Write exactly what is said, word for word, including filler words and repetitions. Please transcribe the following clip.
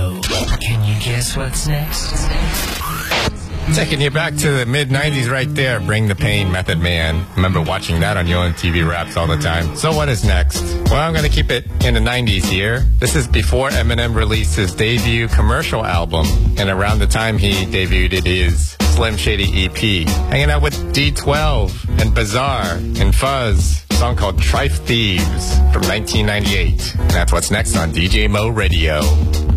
Mo. Can you guess what's next? Taking you back to the mid nineties right there. Bring the Pain, Method Man. Remember watching that on Yo M T V Raps all the time. So what is next? Well, I'm going to keep it in the nineties here. This is before Eminem released his debut commercial album, and around the time he debuted his Slim Shady E P. Hanging out with D twelve and Bizarre and Fuzz. A song called Trife Thieves from nineteen ninety-eight. And that's what's next on D J Mo Radio.